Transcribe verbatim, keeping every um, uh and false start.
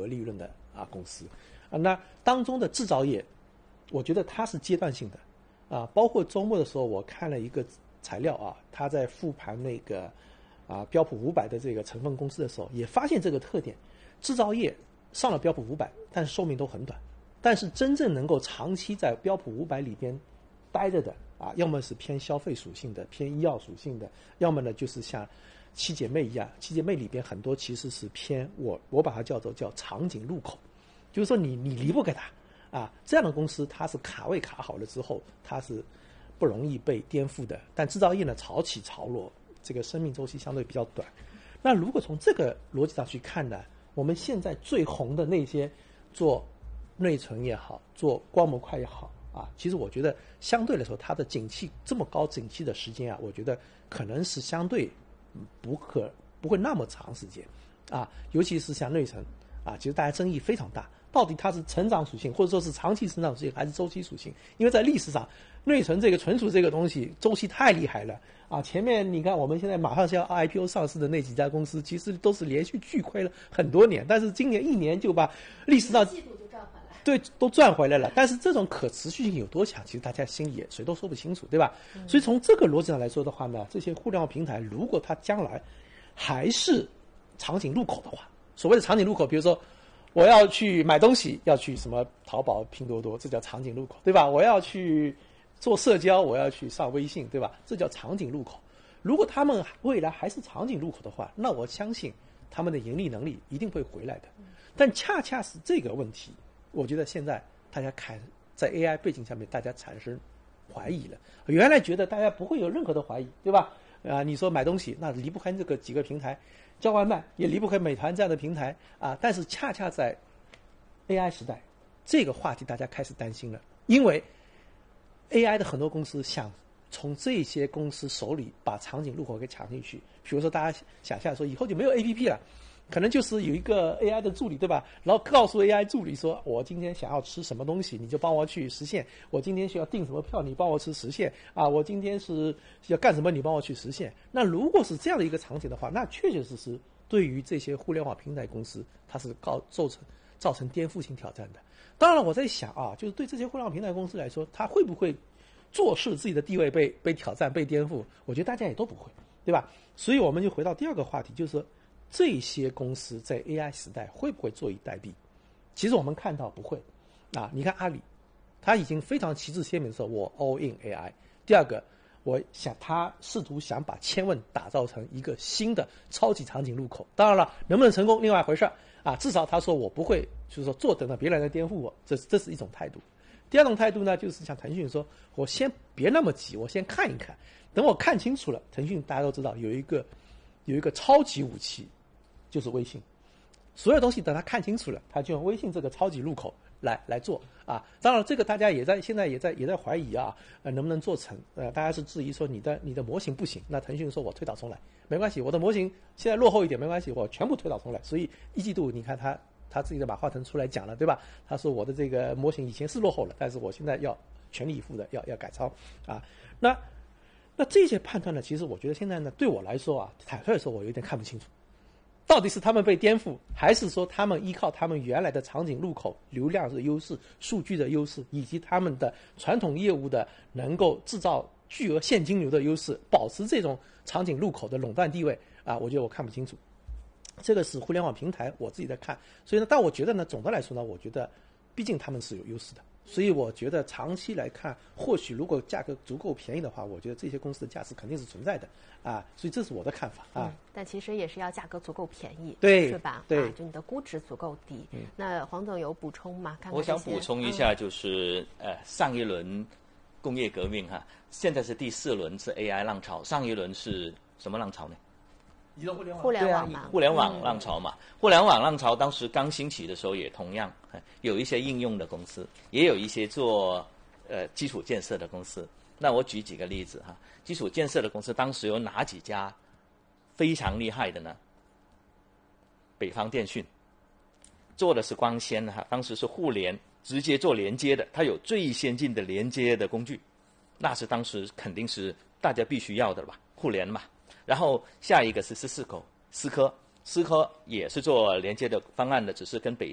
额利润的啊公司啊。那当中的制造业，我觉得它是阶段性的啊。包括周末的时候，我看了一个材料啊，他在复盘那个啊标普五百的这个成分公司的时候，也发现这个特点：制造业上了标普五百，但是寿命都很短。但是真正能够长期在标普五百里边待着的啊，要么是偏消费属性的、偏医药属性的，要么呢就是像七姐妹一样，七姐妹里边很多其实是偏我我把它叫做叫长颈入口，就是说你你离不开它啊，这样的公司它是卡位卡好了之后，它是不容易被颠覆的。但制造业呢，潮起潮落，这个生命周期相对比较短。那如果从这个逻辑上去看呢，我们现在最红的那些做内存也好，做光模块也好啊，其实我觉得相对来说，它的景气这么高景气的时间啊，我觉得可能是相对不可不会那么长时间啊，尤其是像内存啊，其实大家争议非常大，到底它是成长属性，或者说是长期成长属性，还是周期属性？因为在历史上，内存这个存储这个东西周期太厉害了啊！前面你看，我们现在马上就要 I P O 上市的那几家公司，其实都是连续巨亏了很多年，但是今年一年就把历史上对，都赚回来了。但是这种可持续性有多强，其实大家心里也谁都说不清楚，对吧？嗯、所以从这个逻辑上来说的话呢，这些互联网平台如果它将来还是场景入口的话，所谓的场景入口，比如说我要去买东西，要去什么淘宝、拼多多，这叫场景入口，对吧？我要去做社交，我要去上微信，对吧？这叫场景入口。如果他们未来还是场景入口的话，那我相信他们的盈利能力一定会回来的。但恰恰是这个问题，我觉得现在大家看在 A I 背景下面，大家产生怀疑了。原来觉得大家不会有任何的怀疑，对吧？啊，你说买东西，那离不开这个几个平台，叫外卖也离不开美团这样的平台啊。但是恰恰在 A I 时代，这个话题大家开始担心了，因为 A I 的很多公司想从这些公司手里把场景入口给抢进去。比如说，大家想象说以后就没有 A P P 了。可能就是有一个 A I 的助理，对吧？然后告诉 A I 助理说，我今天想要吃什么东西，你就帮我去实现。我今天需要订什么票，你帮我去实现。啊，我今天是要干什么，你帮我去实现。那如果是这样的一个场景的话，那确确实实对于这些互联网平台公司，它是告造成造成颠覆性挑战的。当然，我在想啊，就是对这些互联网平台公司来说，它会不会坐视自己的地位被被挑战、被颠覆？我觉得大家也都不会，对吧？所以我们就回到第二个话题，就是说这些公司在 A I 时代会不会坐以待毙？其实我们看到不会啊。你看阿里，他已经非常旗帜鲜明的说，我 all in A I。第二个，我想他试图想把千问打造成一个新的超级场景入口。当然了，能不能成功另外一回事啊。至少他说我不会，就是说坐等着别人来颠覆我，这这是一种态度。第二种态度呢，就是像腾讯说，我先别那么急，我先看一看，等我看清楚了。腾讯大家都知道有一个有一个超级武器。就是微信，所有东西等他看清楚了，他就用微信这个超级入口来来做啊。当然，这个大家也在现在也在也在怀疑啊，呃，能不能做成？呃，大家是质疑说你的你的模型不行。那腾讯说我推倒重来，没关系，我的模型现在落后一点没关系，我全部推倒重来。所以一季度你看他他自己的马化腾出来讲了，对吧？他说我的这个模型以前是落后了，但是我现在要全力以赴的要要改超啊。那那这些判断呢，其实我觉得现在呢，对我来说啊，坦率说，我有点看不清楚。到底是他们被颠覆，还是说他们依靠他们原来的场景入口流量的优势、数据的优势，以及他们的传统业务的能够制造巨额现金流的优势，保持这种场景入口的垄断地位啊？我觉得我看不清楚。这个是互联网平台我自己在看，所以呢，但我觉得呢，总的来说呢，我觉得毕竟他们是有优势的。所以我觉得长期来看，或许如果价格足够便宜的话，我觉得这些公司的价值肯定是存在的啊。所以这是我的看法啊。 嗯、但其实也是要价格足够便宜， 对， 是吧？ 对， 啊，就你的估值足够低。嗯、那黄总有补充吗？看看我想补充一下，就是、嗯、呃，上一轮工业革命哈，现在是第四轮是 A I 浪潮，上一轮是什么浪潮呢？ 移动互联网， 互联网嘛， 互联网浪潮嘛，嗯、互联网浪潮当时刚兴起的时候，也同样有一些应用的公司，也有一些做呃基础建设的公司。那我举几个例子哈，基础建设的公司当时有哪几家非常厉害的呢？北方电讯做的是光纤哈，当时是互联，直接做连接的，它有最先进的连接的工具，那是当时肯定是大家必须要的吧，互联嘛。然后下一个是思思口思科，思科也是做连接的方案的，只是跟北